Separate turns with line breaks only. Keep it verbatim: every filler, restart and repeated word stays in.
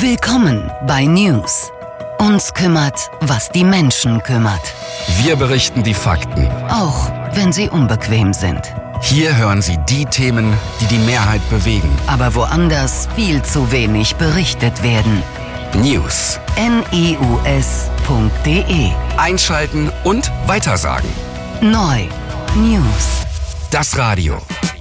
Willkommen bei News. Uns kümmert, was die Menschen kümmert.
Wir berichten die Fakten,
auch wenn sie unbequem sind.
Hier hören Sie die Themen, die die Mehrheit bewegen.
Aber woanders viel zu wenig berichtet werden.
News.
N E U S punkt D E.
Einschalten und weitersagen.
Neu. News.
Das Radio.